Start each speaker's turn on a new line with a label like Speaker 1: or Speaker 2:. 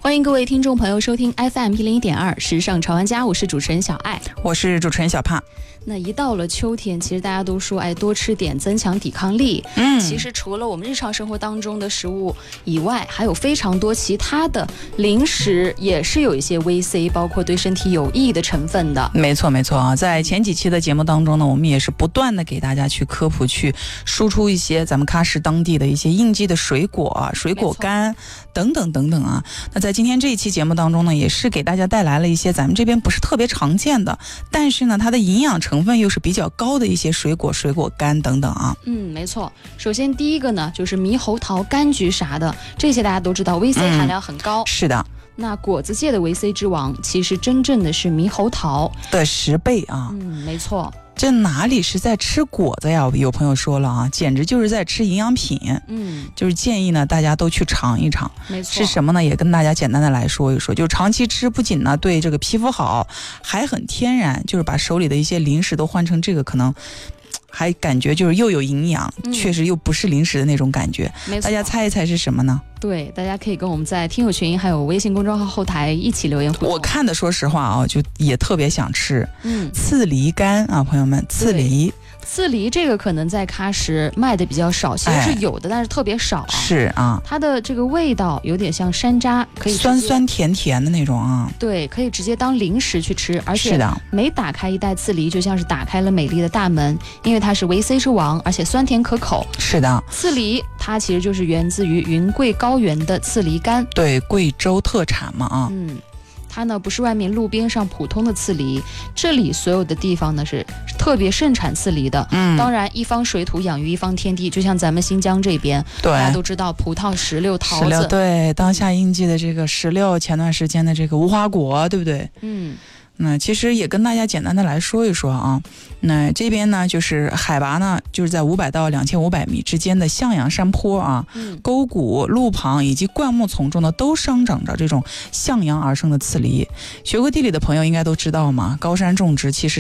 Speaker 1: 欢迎各位听众朋友收听 FM101.2时尚潮玩家，我是主持人小爱，
Speaker 2: 我是主持人小帕。
Speaker 1: 那一到了秋天，其实大家都说多吃点增强抵抗力。其实除了我们日常生活当中的食物以外，还有非常多其他的零食也是有一些 VC， 包括对身体有益的成分的。
Speaker 2: 没错没错啊，在前几期的节目当中呢，我们也是不断的给大家去科普，去输出一些咱们喀什当地的一些应季的水果啊、水果干等等等等啊。那在今天这一期节目当中呢，也是给大家带来了一些咱们这边不是特别常见的，但是呢它的营养成分又是比较高的一些水果干等等啊。
Speaker 1: 没错。首先第一个呢，就是猕猴桃、柑橘啥的，这些大家都知道 VC 含量很高。
Speaker 2: 是的。
Speaker 1: 那果子界的 VC 之王，其实真正的是猕猴桃
Speaker 2: 的10倍啊。
Speaker 1: 没错。
Speaker 2: 这哪里是在吃果子呀？有朋友说了啊，简直就是在吃营养品。就是建议呢大家都去尝一尝。
Speaker 1: 没错。
Speaker 2: 是什么呢？也跟大家简单的来说一说，就长期吃不仅呢对这个皮肤好，还很天然，就是把手里的一些零食都换成这个，可能还感觉就是又有营养，确实又不是零食的那种感觉。大家猜一猜是什么呢？
Speaker 1: 对，大家可以跟我们在听友群还有微信公众号后台一起留言互动。
Speaker 2: 我看的说实话啊，就也特别想吃。刺梨干啊，朋友们，刺梨
Speaker 1: 这个可能在喀什卖的比较少，其实是有的，但是特别少。
Speaker 2: 是啊，
Speaker 1: 它的这个味道有点像山楂，可以
Speaker 2: 酸酸甜甜的那种啊。
Speaker 1: 对，可以直接当零食去吃，而且
Speaker 2: 是的，
Speaker 1: 每打开一袋刺梨，就像是打开了美丽的大门，因为它是VC之王，而且酸甜可口。
Speaker 2: 是的，
Speaker 1: 刺梨它其实就是源自于云贵高原的刺梨干，
Speaker 2: 对，贵州特产嘛啊。
Speaker 1: 它呢不是外面路边上普通的刺梨，这里所有的地方呢是特别盛产刺梨的。当然一方水土养育一方天地，就像咱们新疆这边，
Speaker 2: 对，
Speaker 1: 大家都知道葡萄、石榴、桃子。
Speaker 2: 对，当下应季的这个石榴，前段时间的这个无花果，对不对？那其实也跟大家简单的来说一说啊。那这边呢，就是海拔呢，就是在500到2500米之间的向阳山坡啊，沟谷、路旁以及灌木丛中呢，都生长着这种向阳而生的刺梨。学过地理的朋友应该都知道嘛，高山种植其实